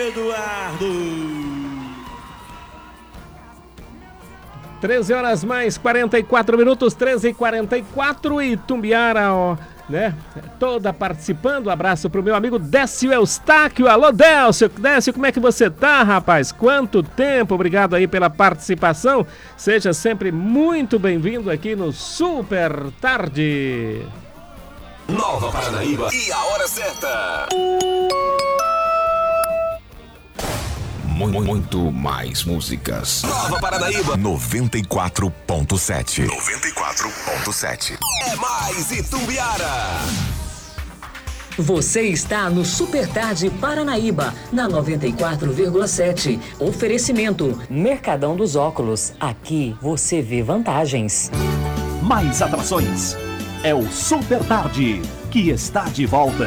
Eduardo. 13 horas mais 44 minutos, 13h44 e Tumbiara, ó, né? Toda participando. Abraço pro meu amigo Décio Eustáquio. Alô, Décio. Décio, como é que você tá, rapaz? Quanto tempo? Obrigado aí pela participação. Seja sempre muito bem-vindo aqui no Super Tarde. Nova Paranaíba e a hora certa. Muito mais músicas. Nova Paranaíba 94.7. 94.7. É mais Itumbiara. Você está no Super Tarde Paranaíba, na 94,7. Oferecimento Mercadão dos Óculos. Aqui você vê vantagens. Mais atrações. É o Super Tarde, que está de volta.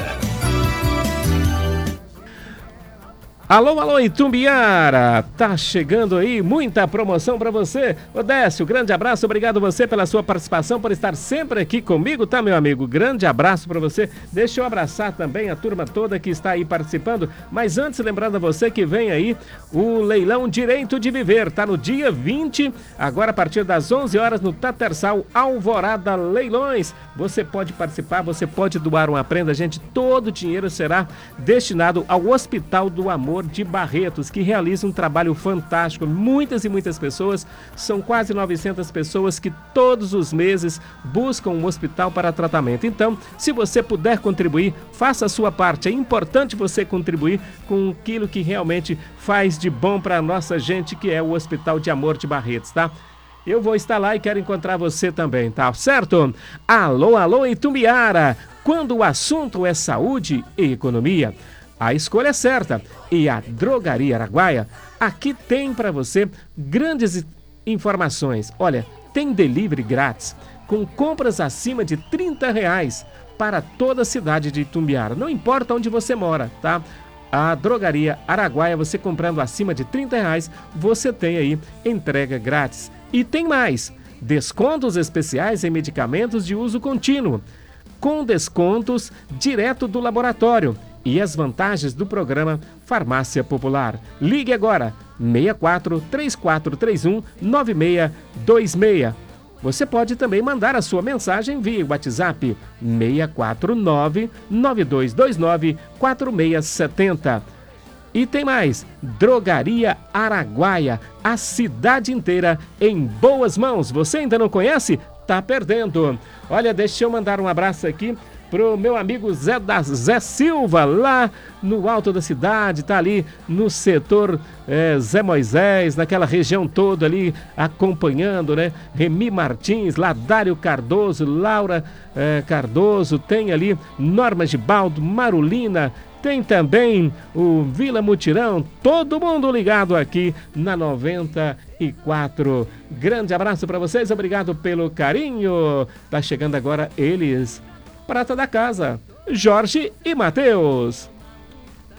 Alô, alô, Itumbiara, tá chegando aí muita promoção pra você. Ô Décio, grande abraço, obrigado você pela sua participação, por estar sempre aqui comigo, tá, meu amigo? Grande abraço pra você. Deixa eu abraçar também a turma toda que está aí participando, mas antes, lembrando a você que vem aí o leilão Direito de Viver, tá no dia 20, agora a partir das 11 horas no Tatersal Alvorada Leilões. Você pode participar, você pode doar uma prenda, gente, todo o dinheiro será destinado ao Hospital do Amor de Barretos, que realiza um trabalho fantástico. Muitas e muitas pessoas, são quase 900 pessoas que todos os meses buscam um hospital para tratamento. Então, se você puder contribuir, faça a sua parte. É importante você contribuir com aquilo que realmente faz de bom para a nossa gente, que é o Hospital de Amor de Barretos, tá? Eu vou estar lá e quero encontrar você também, tá certo? Alô, alô, Itumbiara! Quando o assunto é saúde e economia, a escolha é certa. E a Drogaria Araguaia aqui tem para você grandes informações. Olha, tem delivery grátis com compras acima de R$30 para toda a cidade de Itumbiara. Não importa onde você mora, tá? A Drogaria Araguaia, você comprando acima de R$30, você tem aí entrega grátis. E tem mais, descontos especiais em medicamentos de uso contínuo, com descontos direto do laboratório. E as vantagens do programa Farmácia Popular. Ligue agora, 64 3431 9626. Você pode também mandar a sua mensagem via WhatsApp 649 9229 4670. E tem mais, Drogaria Araguaia, a cidade inteira em boas mãos. Você ainda não conhece? Tá perdendo. Olha, deixa eu mandar um abraço aqui pro meu amigo Zé Silva, lá no alto da cidade, tá ali no setor Zé Moisés, naquela região toda ali, acompanhando, né? Remi Martins, Ladário Cardoso, Laura Cardoso, tem ali Norma Gibaldo, Marulina, tem também o Vila Mutirão, todo mundo ligado aqui na 94. Grande abraço para vocês, obrigado pelo carinho. Tá chegando agora eles, prata da casa, Jorge e Matheus.